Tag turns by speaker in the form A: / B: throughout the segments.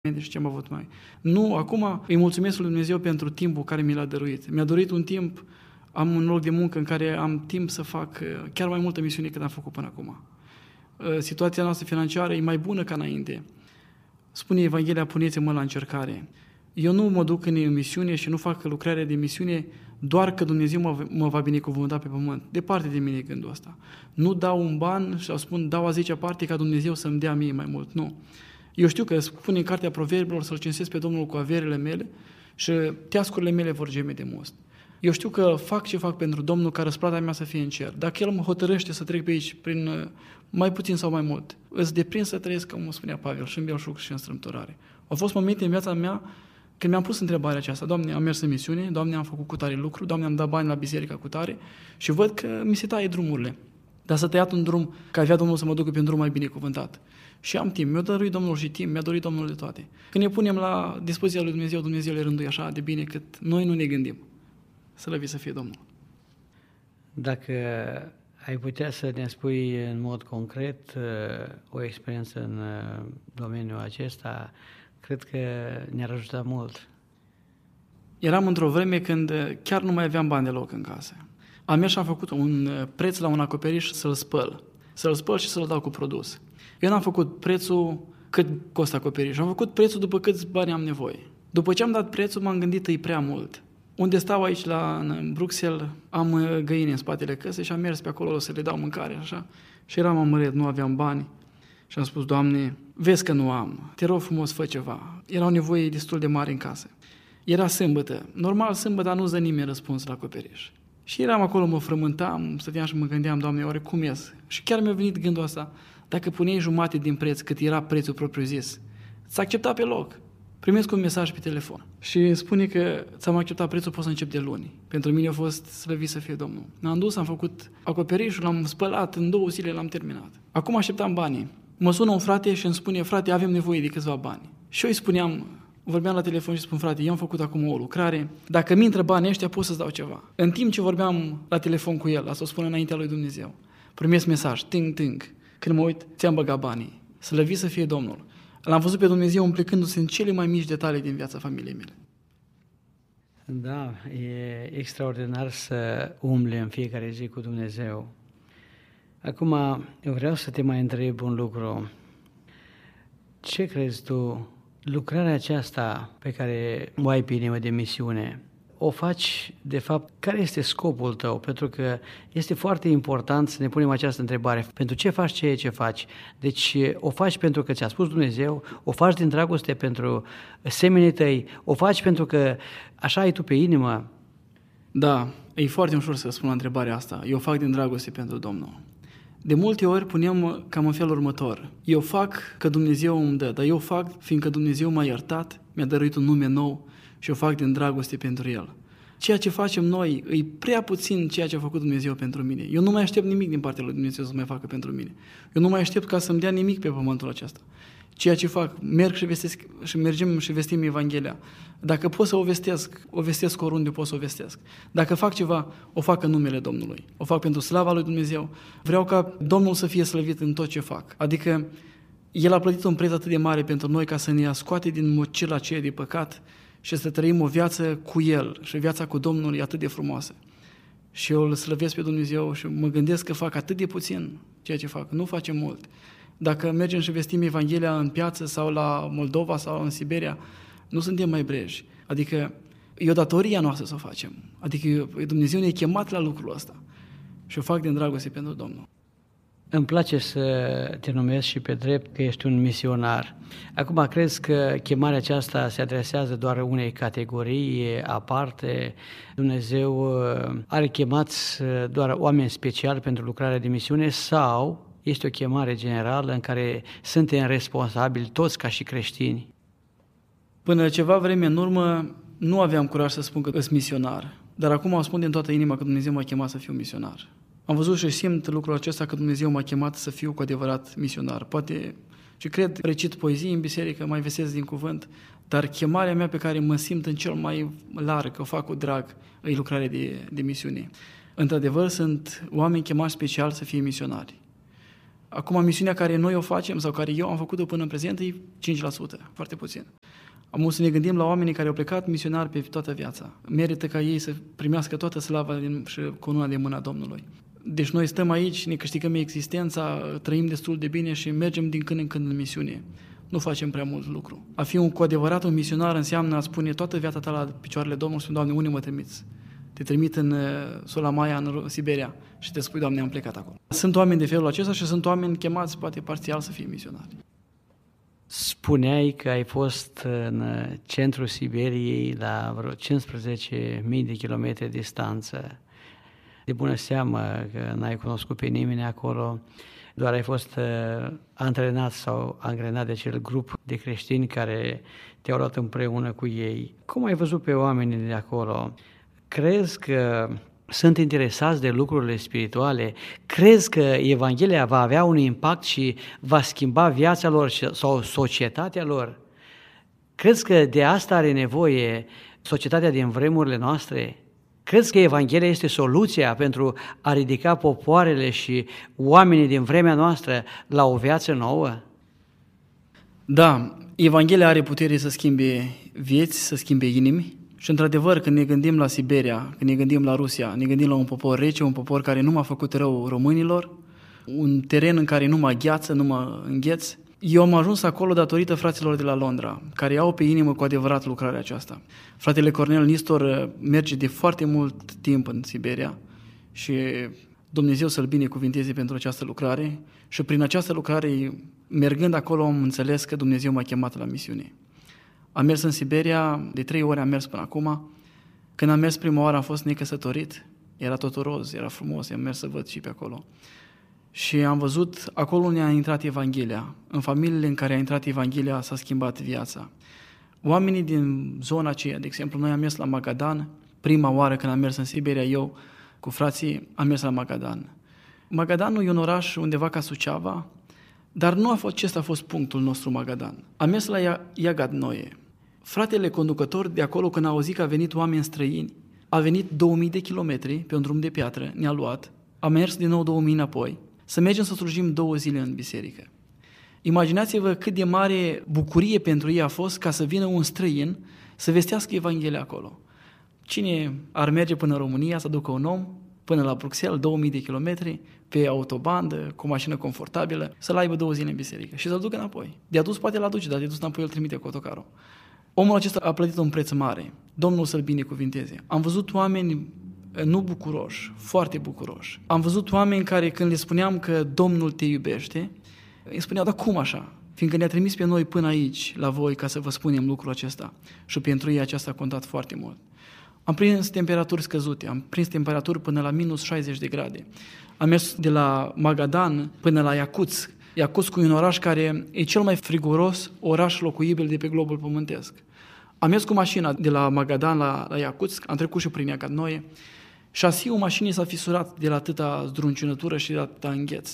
A: și ce am avut mai. Nu, acum îi mulțumesc lui Dumnezeu pentru timpul care mi l-a dăruit. Mi-a dăruit un timp, am un loc de muncă în care am timp să fac chiar mai multă misiune decât am făcut până acum. Situația noastră financiară e mai bună ca înainte. Spune Evanghelia, puneți-mă la încercare. Eu nu mă duc în misiune și nu fac lucrarea de misiune doar că Dumnezeu mă va binecuvânta pe pământ. Departe de mine gândul ăsta. Nu dau un ban și spun, dau a 10-a parte ca Dumnezeu să-mi dea mie mai mult. Nu. Eu știu că spune în cartea Proverbilor să-L cinstesc pe Domnul cu averile mele și teascurile mele vor geme de most. Eu știu că fac ce fac pentru Domnul ca răsplata mea să fie în cer. Dacă El mă hotărăște să trec pe aici prin mai puțin sau mai mult, îți deprind să trăiesc, cum spunea Pavel, și în belșug și în strâmtorare. Au fost momente în viața mea când mi-am pus întrebarea aceasta, Doamne, am mers în misiune, Doamne, am făcut cu tare lucru, Doamne, am dat bani la biserica cu tare și văd că mi se taie drumurile. Dar să tăiat un drum, că avea Domnul să mă ducă pe un drum mai binecuvântat. Și am timp, mi-a dăruit Domnul și timp, mi-a dorit Domnul de toate. Când ne punem la dispoziția lui Dumnezeu, Dumnezeu le rânduie așa de bine cât noi nu ne gândim. Slăvit să fie Domnul.
B: Dacă ai putea să ne spui în mod concret o experiență în domeniul acesta, cred că ne-ar ajuta mult.
A: Eram într-o vreme când chiar nu mai aveam bani deloc în casă. Am mers și am făcut un preț la un acoperiș să-l spăl. Să-l spăl și să-l dau cu produs. Eu n-am făcut prețul cât costă acoperișul. Am făcut prețul după câți bani am nevoie. După ce am dat prețul, m-am gândit că e prea mult. Unde stau aici în Bruxelles, am găini în spatele căsei și am mers pe acolo să le dau mâncare, așa. Și eram amărât, nu aveam bani. Și am spus, Doamne, vezi că nu am, te rog frumos, fă ceva. Erau nevoi destul de mari în casă. Era sâmbătă. Normal sâmbătă, dar nu-ți dă nimeni răspuns la acoperiș. Și eram acolo, mă frământam, stăteam și mă gândeam, Doamne, oare cum ies? Și chiar mi-a venit gândul ăsta, dacă puneai jumate din preț, cât era prețul propriu-zis, ți-a acceptat pe loc. Primesc un mesaj pe telefon și îmi spune că ți-am acceptat prețul, poți să încep de luni. Pentru mine a fost slăvit să fie Domnul. M-am dus, am făcut acoperișul, l-am spălat, în 2 zile l-am terminat. Acum așteptam banii. Mă sună un frate și îmi spune, frate, avem nevoie de câțiva bani. Și eu îi spuneam, vorbeam la telefon și spun, frate, eu am făcut acum o lucrare, dacă mi intră banii ăștia, pot să-ți dau ceva. În timp ce vorbeam la telefon cu el, asta o spun înaintea lui Dumnezeu, primesc mesaj, ting. Când mă uit, ți-am băgat banii. Slăvit să fie Domnul. L-am văzut pe Dumnezeu implicându-se în cele mai mici detalii din viața familiei mele.
B: Da, e extraordinar să umble în fiecare zi cu Dumnezeu. Acum, eu vreau să te mai întreb un lucru. Ce crezi tu, lucrarea aceasta pe care o ai pe inimă de misiune, o faci, de fapt, care este scopul tău? Pentru că este foarte important să ne punem această întrebare. Pentru ce faci ceea ce faci? Deci o faci pentru că ți-a spus Dumnezeu, o faci din dragoste pentru semenii tăi, o faci pentru că așa ai tu pe inimă?
A: Da, e foarte ușor să spun la întrebarea asta. Eu fac din dragoste pentru Domnul. De multe ori punem cam în felul următor. Eu fac că Dumnezeu îmi dă, dar eu fac fiindcă Dumnezeu m-a iertat, mi-a dăruit un nume nou, și o fac din dragoste pentru El. Ceea ce facem noi e prea puțin ceea ce a făcut Dumnezeu pentru mine. Eu nu mai aștept nimic din partea lui Dumnezeu să mai facă pentru mine. Eu nu mai aștept ca să-mi dea nimic pe pământul acesta. Ceea ce fac, merg și mergem și vestim Evanghelia. Dacă pot să o vestesc oriunde pot să o vestesc. Dacă fac ceva, o fac în numele Domnului. O fac pentru slava lui Dumnezeu. Vreau ca Domnul să fie slăvit în tot ce fac. Adică El a plătit un preț atât de mare pentru noi ca să ne scoate din mocila aceea de păcat și să trăim o viață cu El. Și viața cu Domnul e atât de frumoasă. Și eu îl slăvesc pe Dumnezeu și mă gândesc că fac atât de puțin ceea ce fac. Nu facem mult. Dacă mergem și vestim Evanghelia în piață sau la Moldova sau în Siberia, nu suntem mai breji. Adică e o datorie a noastră să o facem. Adică Dumnezeu ne-a chemat la lucrul ăsta. Și o fac din dragoste pentru Domnul.
B: Îmi place să te numesc și pe drept că ești un misionar. Acum, crezi că chemarea aceasta se adresează doar unei categorii aparte? Dumnezeu are chemați doar oameni speciali pentru lucrarea de misiune sau este o chemare generală în care suntem responsabili toți ca și creștini?
A: Până ceva vreme în urmă nu aveam curaj să spun că sunt misionar, dar acum o spun din toată inima că Dumnezeu m-a chemat să fiu misionar. Am văzut și simt lucrul acesta că Dumnezeu m-a chemat să fiu cu adevărat misionar. Poate, și cred, recit poezii în biserică, mai vesesc din cuvânt, dar chemarea mea pe care mă simt în cel mai larg, o fac cu drag, e lucrare de misiune. Într-adevăr, sunt oameni chemați special să fie misionari. Acum, misiunea care noi o facem sau care eu am făcut-o până în prezent e 5%, foarte puțin. Am să ne gândim la oamenii care au plecat misionari pe toată viața. Merită ca ei să primească toată slava și cununa de mâna Domnului. Deci noi stăm aici, ne câștigăm existența, trăim destul de bine și mergem din când în când în misiune. Nu facem prea mult lucru. A fi cu adevărat un misionar înseamnă a spune toată viața ta la picioarele Domnului, spune, Doamne, unde mă trimiți? Te trimit în Solamaia, în Siberia și te spui, Doamne, am plecat acolo. Sunt oameni de felul acesta și sunt oameni chemați, poate parțial, să fie misionari.
B: Spuneai că ai fost în centrul Siberiei la vreo 15.000 de kilometri distanță. De bună seamă că n-ai cunoscut pe nimeni acolo, doar ai fost antrenat sau angrenat de acel grup de creștini care te-au luat împreună cu ei. Cum ai văzut pe oamenii de acolo? Crezi că sunt interesați de lucrurile spirituale? Crezi că Evanghelia va avea un impact și va schimba viața lor sau societatea lor? Crezi că de asta are nevoie societatea din vremurile noastre? Crezi că Evanghelia este soluția pentru a ridica popoarele și oamenii din vremea noastră la o viață nouă?
A: Da, Evanghelia are putere să schimbe vieți, să schimbe inimi. Și într-adevăr, când ne gândim la Siberia, când ne gândim la Rusia, ne gândim la un popor rece, un popor care nu m-a făcut rău românilor, un teren în care nu mă agheață, nu mă îngheț. Eu am ajuns acolo datorită fraților de la Londra, care au pe inimă cu adevărat lucrarea aceasta. Fratele Cornel Nistor merge de foarte mult timp în Siberia și Dumnezeu să-l binecuvinteze pentru această lucrare și prin această lucrare, mergând acolo, am înțeles că Dumnezeu m-a chemat la misiune. Am mers în Siberia, de 3 ori am mers până acum. Când am mers prima oară am fost necăsătorit, era totul roz, era frumos, am mers să văd și pe acolo. Și am văzut acolo unde a intrat Evanghelia. În familiile în care a intrat Evanghelia s-a schimbat viața. Oamenii din zona aceea, de exemplu, noi am mers la Magadan, prima oară când am mers în Siberia, eu cu frații am mers la Magadan. Magadanul e un oraș undeva ca Suceava, dar nu a fost, acesta a fost punctul nostru Magadan. Am mers la Iagadnoie. Fratele conducător de acolo, când a auzit că a venit oameni străini, a venit 2000 de kilometri pe un drum de piatră, ne-a luat, a mers din nou 2000 înapoi, să mergem să slujim 2 zile în biserică. Imaginați-vă cât de mare bucurie pentru ei a fost ca să vină un străin să vestească Evanghelia acolo. Cine ar merge până în România să ducă un om până la Bruxelles, 2000 de kilometri, pe autobandă, cu o mașină confortabilă, să-l aibă 2 zile în biserică și să-l ducă înapoi. De adus poate l aduce, dar de adus înapoi îl trimite cu autocarul. Omul acesta a plătit un preț mare. Domnul să-l binecuvinteze. Am văzut oameni nu bucuroși, foarte bucuroși. Am văzut oameni care, când le spuneam că Domnul te iubește, îi spuneau, dar cum așa? Fiindcă ne-a trimis pe noi până aici, la voi, ca să vă spunem lucrul acesta. Și pentru ei aceasta a contat foarte mult. Am prins temperaturi scăzute, am prins temperaturi până la minus 60 de grade. Am mers de la Magadan până la Iacutsk. Iacutsk e un oraș care e cel mai friguros oraș locuibil de pe globul pământesc. Am mers cu mașina de la Magadan la Iacutsk, am trecut și prin Iagadnoie. Șasiul mașinii s-a fisurat de la atâta zdruncinătură și de la atâta îngheț.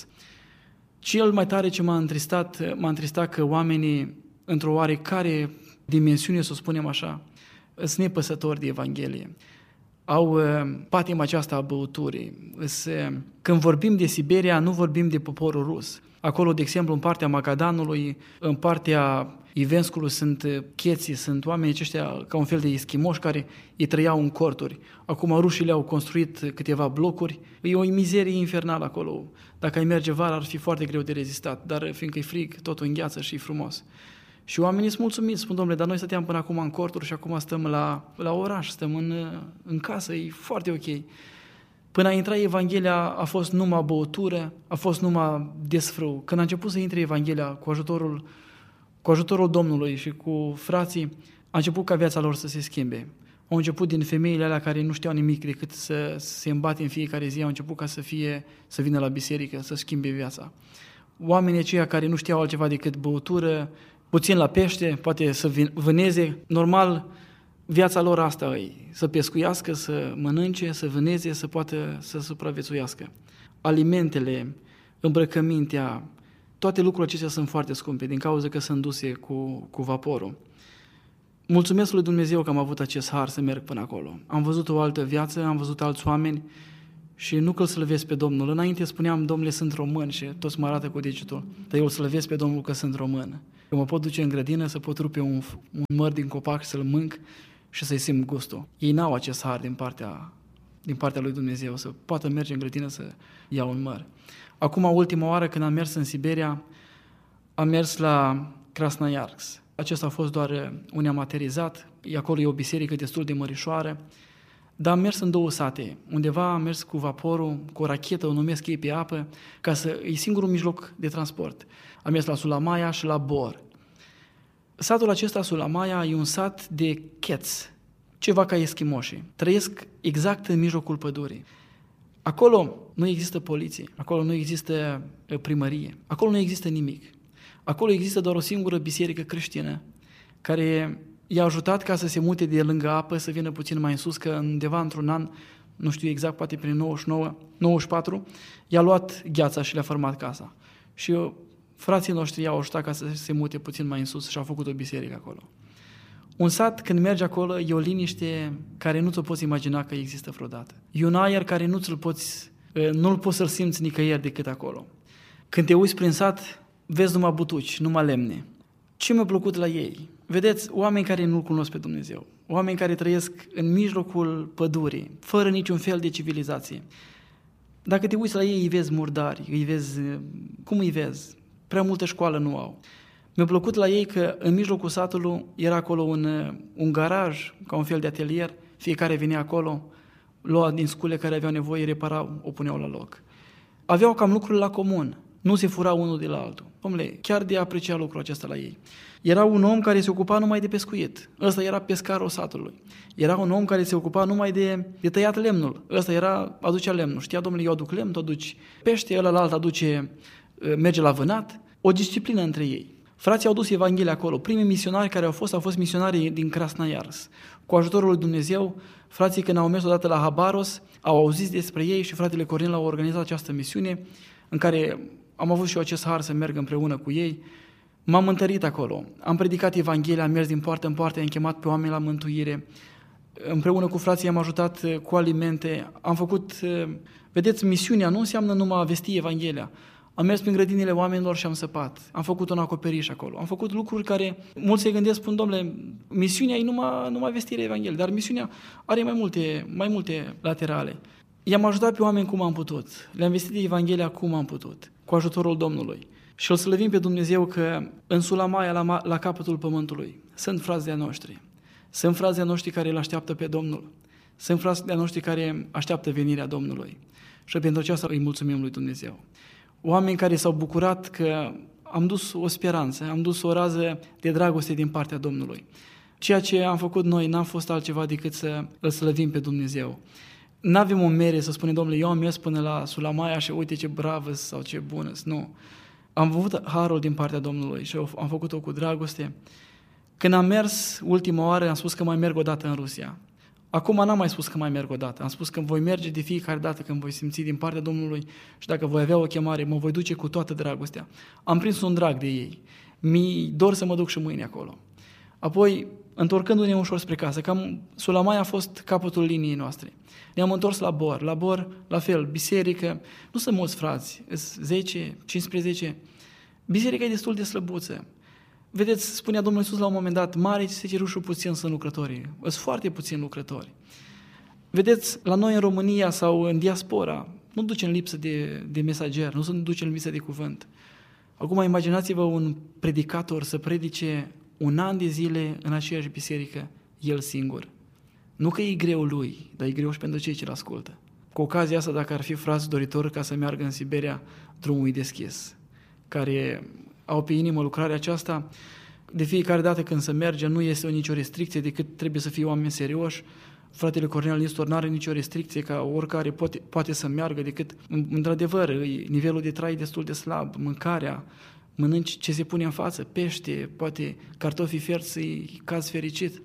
A: Cel mai tare ce m-a întristat că oamenii, într-o oarecare dimensiune, să spunem așa, sunt nepăsători de Evanghelie. Au patima aceasta a băuturii. Când vorbim de Siberia, nu vorbim de poporul rus. Acolo, de exemplu, în partea Magadanului, în partea Ivenskului sunt cheții, sunt oameni aceștia ca un fel de eschimoși care îi trăiau în corturi. Acum rușii le-au construit câteva blocuri. E o mizerie infernală acolo. Dacă ai merge vara, ar fi foarte greu de rezistat, dar fiindcă e frig, totul îngheață și e frumos. Și oamenii sunt mulțumiți, spun, domnule, dar noi stăteam până acum în corturi și acum stăm la oraș, stăm în casă, e foarte ok. Până a intra Evanghelia a fost numai băutură, a fost numai desfrâu. Când a început să intre Evanghelia cu ajutorul Domnului și cu frații, a început ca viața lor să se schimbe. Au început din femeile alea care nu știau nimic decât să se îmbate în fiecare zi, au început ca să vină la biserică, să schimbe viața. Oamenii aceia care nu știau altceva decât băutură, puțin la pește, poate să vâneze, normal, viața lor asta e, să pescuiască, să mănânce, să vâneze, să poată să supraviețuiască. Alimentele, îmbrăcămintea, toate lucrurile acestea sunt foarte scumpe, din cauza că sunt duse cu vaporul. Mulțumesc lui Dumnezeu că am avut acest har să merg până acolo. Am văzut o altă viață, am văzut alți oameni și nu că îl slăvesc pe Domnul. Înainte spuneam, Domnule, sunt român și toți mă arată cu degetul, dar eu îl slăvesc pe Domnul că sunt român. Că mă pot duce în grădină să pot rupe un măr din copac și să-l mânc și să-i simt gustul. Ei n-au acest har din partea lui Dumnezeu, să poată merge în grădină să ia un măr. Acum, ultima oară când am mers în Siberia, am mers la Krasnoiarsk. Acesta a fost doar un amaterizat, acolo e o biserică destul de mărișoară, dar am mers în 2 sate. Undeva am mers cu vaporul, cu o rachetă, o numesc ei pe apă, e singurul mijloc de transport. Am mers la Sulamaia și la Bor. Satul acesta, Sulamaia, e un sat de cheți, ceva ca eschimoșii. Trăiesc exact în mijlocul pădurii. Acolo nu există poliție, acolo nu există primărie, acolo nu există nimic. Acolo există doar o singură biserică creștină care i-a ajutat ca să se mute de lângă apă, să vină puțin mai în sus, că undeva într-un an, nu știu exact, poate prin 94, i-a luat gheața și le-a format casa. Și frații noștri i-au ajutat ca să se mute puțin mai în sus și au făcut o biserică acolo. Un sat, când mergi acolo, e o liniște care nu ți-o poți imagina că există vreodată. E un aer care nu-l poți să-l simți nicăieri decât acolo. Când te uiți prin sat, vezi numai butuci, numai lemne. Ce mi-a plăcut la ei? Vedeți, oameni care nu-L cunosc pe Dumnezeu, oameni care trăiesc în mijlocul pădurii, fără niciun fel de civilizație. Dacă te uiți la ei, îi vezi murdari, cum îi vezi? Prea multă școală nu au. Mi-a plăcut la ei că în mijlocul satului era acolo un garaj, ca un fel de atelier, fiecare venea acolo, lua din scule care aveau nevoie, reparau, o puneau la loc. Aveau cam lucrurile la comun, nu se fura unul de la altul. Dom'le, chiar de aprecia lucrul acesta la ei. Era un om care se ocupa numai de pescuit, ăsta era pescarul satului. Era un om care se ocupa numai de tăiat lemnul, ăsta aducea lemnul. Știa, dom'le, eu aduc lemn, tu aduci pește, ălalt merge la vânat, o disciplină între ei. Frații au dus Evanghelia acolo. Primii misionari care au fost misionari din Krasnoiarsk. Cu ajutorul lui Dumnezeu, frații când au mers odată la Habaros, au auzit despre ei și fratele Cornel au organizat această misiune în care am avut și eu acest har să merg împreună cu ei. M-am întărit acolo. Am predicat Evanghelia, am mers din poartă în poartă, am chemat pe oameni la mântuire. Împreună cu frații am ajutat cu alimente. Am făcut, vedeți, misiunea nu înseamnă numai a vesti Evanghelia. Am mers prin grădinile oamenilor și am săpat. Am făcut un acoperiș acolo. Am făcut lucruri care mulți se gândesc, spun, dom'le, misiunea e numai vestirea Evangheliei, dar misiunea are mai multe laterale. I-am ajutat pe oameni cum am putut. Le-am vestit Evanghelia cum am putut, cu ajutorul Domnului. Și îl slăvim pe Dumnezeu că în Sulamaia, la capătul pământului, sunt frați de-a noștri. Sunt frați de-a noștri care îl așteaptă pe Domnul. Sunt frați de-a noștri care așteaptă venirea Domnului. Și pentru aceasta îi mulțumim lui Dumnezeu. Oameni care s-au bucurat că am dus o speranță, am dus o rază de dragoste din partea Domnului. Ceea ce am făcut noi n-a fost altceva decât să îl slăvim pe Dumnezeu. N-avem o mere să spunem, domnule, eu am mers până la Sulamaia și uite ce bravă sau ce bună. Nu. Am avut harul din partea Domnului și am făcut-o cu dragoste. Când am mers ultima oară, am spus că mai merg o dată în Rusia. Acum n-am mai spus că mai merg o dată. Am spus că voi merge de fiecare dată când voi simți din partea Domnului și dacă voi avea o chemare, mă voi duce cu toată dragostea. Am prins un drag de ei. Mi dor să mă duc și mâine acolo. Apoi, întorcându-ne ușor spre casă, cam Sulamaia a fost capătul liniei noastre. Ne-am întors la Bor. La Bor, la fel, biserică. Nu sunt mulți frați, 10, 15. Biserica e destul de slăbuță. Vedeți, spunea Domnul Iisus la un moment dat, mare secerușul, puțin sunt lucrătorii. Sunt foarte puțini lucrători. Vedeți, la noi în România sau în diaspora, nu ducem lipsă de mesager, nu ducem lipsă de cuvânt. Acum imaginați-vă un predicator să predice un an de zile în aceeași biserică, el singur. Nu că e greu lui, dar e greu și pentru cei ce-l ascultă. Cu ocazia asta, dacă ar fi frați doritori ca să meargă în Siberia, drumul e deschis, care au pe inimă lucrarea aceasta, de fiecare dată când se merge, nu este nicio restricție, decât trebuie să fie oameni serioși. Fratele Cornel Nistor nu are nicio restricție, ca oricare poate să meargă, decât, într-adevăr, nivelul de trai destul de slab, mâncarea, mănânci ce se pune în față, pește, poate cartofii fierți, caz fericit.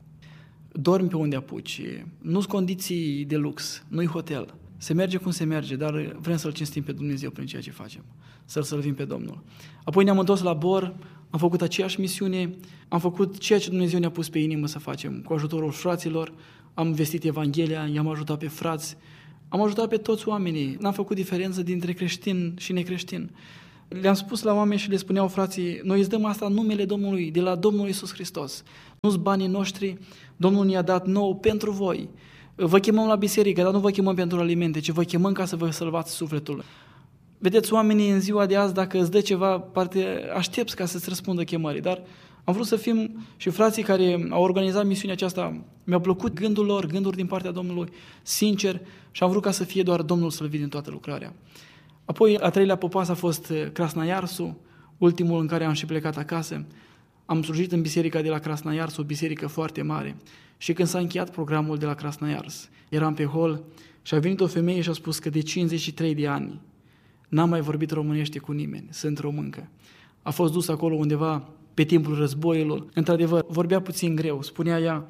A: Dormi pe unde apuci, nu-s condiții de lux, nu-i hotel. Se merge cum se merge, dar vrem să-L cinstim pe Dumnezeu prin ceea ce facem, să-L slăvim pe Domnul. Apoi ne-am întors la Bor, am făcut aceeași misiune, am făcut ceea ce Dumnezeu ne-a pus pe inimă să facem, cu ajutorul fraților, am vestit Evanghelia, i-am ajutat pe frați, Am ajutat pe toți oamenii, n-am făcut diferență dintre creștin și necreștin. Le-am spus la oameni și le spuneau frații, noi îți dăm asta în numele Domnului, de la Domnul Iisus Hristos. Nu-s banii noștri, Domnul ne-a dat nouă pentru voi. Vă chemăm la biserică, dar nu vă chemăm pentru alimente, ci vă chemăm ca să vă salvați sufletul. Vedeți, oamenii în ziua de azi, dacă îți dă ceva, parte aștepți ca să-ți răspundă chemării, dar am vrut să fim și frații care au organizat misiunea aceasta, mi-au plăcut gândul lor, gânduri din partea Domnului, sincer, și am vrut ca să fie doar Domnul slăvit din toată lucrarea. Apoi, a treilea popas a fost Krasnaiarsu, ultimul în care am și plecat acasă. Am slujit în biserica de la Krasnaiarsu, o biserică foarte mare. Și când s-a încheiat programul de la Krasnaiars, eram pe hol și a venit o femeie și a spus că de 53 de ani n-am mai vorbit românește cu nimeni, sunt româncă. A fost dus acolo undeva pe timpul războiului. Într-adevăr, vorbea puțin greu. Spunea ea,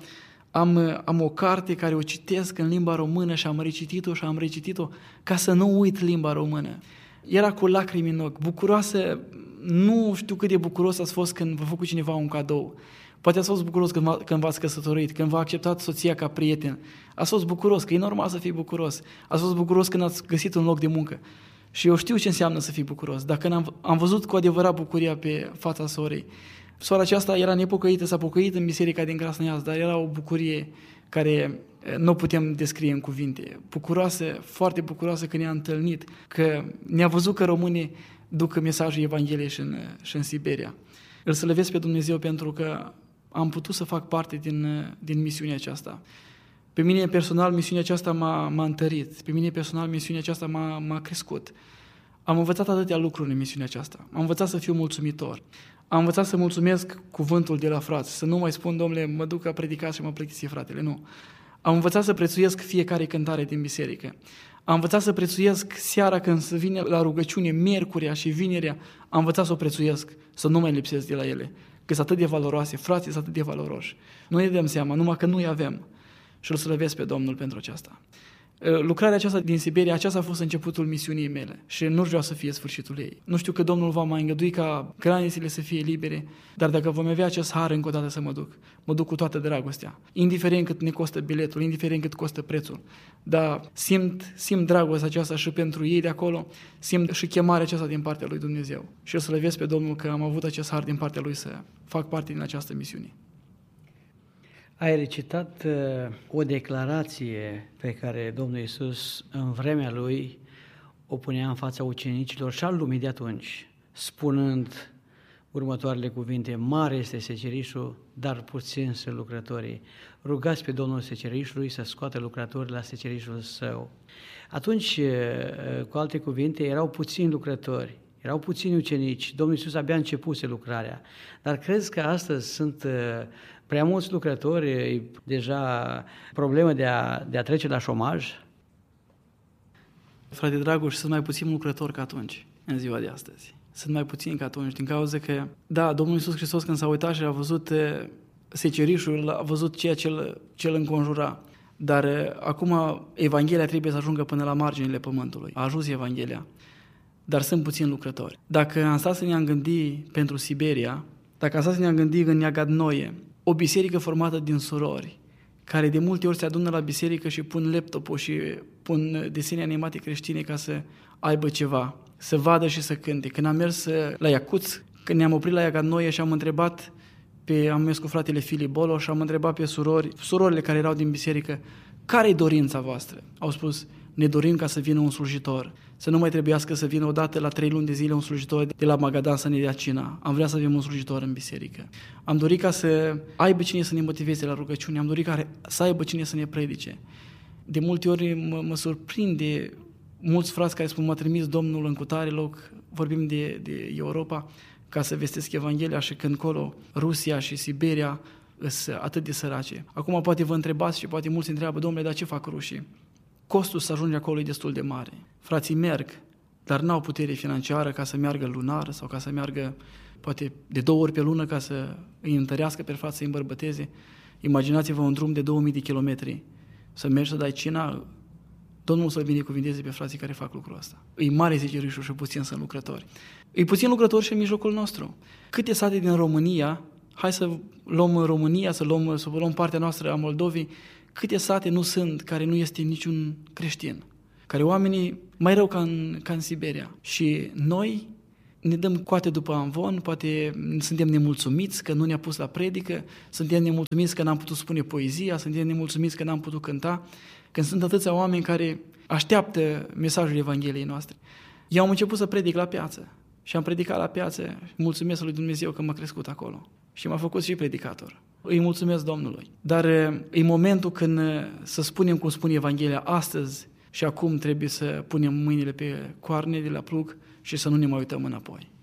A: am o carte care o citesc în limba română și am recitit-o ca să nu uit limba română. Era cu lacrimi în ochi, bucuroasă, nu știu cât de bucuros ați fost când v-a făcut cineva un cadou. Poate ați fost bucuros când v-ați căsătorit, când v-a acceptat soția ca prieten. Ați fost bucuros, că e normal să fii bucuros. Ați fost bucuros când ați găsit un loc de muncă. Și eu știu ce înseamnă să fii bucuros. Dacă am văzut cu adevărat bucuria pe fața sorei. Sora aceasta era nepocăită, s-a pocăit în biserica din Krasnaiarsk, dar era o bucurie care nu putem descrie în cuvinte. Bucuroasă, foarte bucuroasă că ne-a întâlnit, că ne-a văzut că românii duc mesajul Evangheliei și în Siberia. Îl slăvesc pe Dumnezeu pentru că am putut să fac parte din misiunea aceasta. Pe mine personal misiunea aceasta m-a întărit, pe mine personal misiunea aceasta m-a crescut. Am învățat atâtea lucruri în misiunea aceasta. Am învățat să fiu mulțumitor. Am învățat să mulțumesc cuvântul de la frați, să nu mai spun, domnule, mă duc a predica și mă plictisi fratele, nu. Am învățat să prețuiesc fiecare cântare din biserică. Am învățat să prețuiesc seara când se vine la rugăciune, miercurea și vinerea, am învățat să o prețuiesc, să nu mai lipsesc de la ele, că sunt atât de valoroase, frații sunt atât de valoroși. Nu ne dăm seama, numai că nu-i avem. Și îl slăvesc pe Domnul pentru aceasta. Lucrarea aceasta din Siberia, aceasta a fost începutul misiunii mele și nu vreau să fie sfârșitul ei. Nu știu că Domnul va mai îngădui ca granițele să fie libere, dar dacă vom avea acest har încă o dată să mă duc cu toată dragostea. Indiferent cât ne costă biletul, indiferent cât costă prețul. Dar simt dragostea aceasta și pentru ei de acolo, simt și chemarea aceasta din partea lui Dumnezeu. Și îl slăvesc pe Domnul că am avut acest har din partea lui să fac parte din această misiune.
B: Ai recitat o declarație pe care Domnul Iisus în vremea Lui o punea în fața ucenicilor și al lumii de atunci, spunând următoarele cuvinte: mare este secerișul, dar puțin sunt lucrătorii. Rugați pe Domnul secerișului să scoată lucrători la secerișul său. Atunci, cu alte cuvinte, erau puțini lucrători, erau puțini ucenici, Domnul Iisus abia începuse lucrarea. Dar crezi că astăzi sunt prea mulți lucrători, e deja problemă de a trece la șomaj?
A: Frate Dragoș, sunt mai puțini lucrători ca atunci, în ziua de astăzi. Sunt mai puțini ca atunci, din cauza că, da, Domnul Iisus Hristos când s-a uitat și a văzut secerișul, a văzut ceea ce îl înconjura. Dar acum Evanghelia trebuie să ajungă până la marginile pământului. A ajuns Evanghelia, dar sunt puțini lucrători. Dacă am stat să ne-am gândit pentru Siberia, dacă am stat să ne-am gândit în Neagadnoie, o biserică formată din surori, care de multe ori se adună la biserică și pun laptopul și pun desene animate creștine ca să aibă ceva, să vadă și să cânte. Când am mers la Iacuț, când ne-am oprit la Neagadnoie și am mers cu fratele Filip Bolo și am întrebat pe surorile care erau din biserică, care-i dorința voastră? Au spus, ne dorim ca să vină un slujitor, să nu mai trebuiască să vină odată la 3 luni de zile un slujitor de la Magadan să ne dea cina. Am vrea să avem un slujitor în biserică. Am dorit ca să aibă cine să ne motiveze la rugăciune, am dorit să aibă cine să ne predice. De multe ori mă surprinde mulți frați care spun, m-a trimis Domnul în cutare loc, vorbim de Europa, ca să vestesc Evanghelia și când colo Rusia și Siberia sunt atât de sărace. Acum poate vă întrebați și poate mulți întreabă, domnule, dar ce fac rușii? Costul să ajunge acolo e destul de mare. Frații merg, dar n-au putere financiară ca să meargă lunar sau ca să meargă poate de 2 ori pe lună ca să îi întărească pe frați, să îi îmbărbăteze. Imaginați-vă un drum de 2000 de kilometri, să mergi să dai cina, Domnul să-l binecuvinteze pe frații care fac lucrul ăsta. E mare secerișul și puțin sunt lucrători. E puțin lucrători și în mijlocul nostru. Câte sate din România, hai să luăm România, să luăm partea noastră a Moldovei, câte sate nu sunt care nu este niciun creștin. care oamenii mai rău ca în Siberia. Și noi ne dăm coate după amvon, poate suntem nemulțumiți că nu ne-a pus la predică, suntem nemulțumiți că n-am putut spune poezia, suntem nemulțumiți că n-am putut cânta, când sunt atâția oameni care așteaptă mesajul Evangheliei noastre. Eu am început să predic la piață și am predicat la piață, mulțumesc lui Dumnezeu că m-a crescut acolo și m-a făcut și predicator. Îi mulțumesc Domnului. Dar e momentul când să spunem cum spune Evanghelia astăzi și acum trebuie să punem mâinile pe coarne de la plug și să nu ne mai uităm înapoi.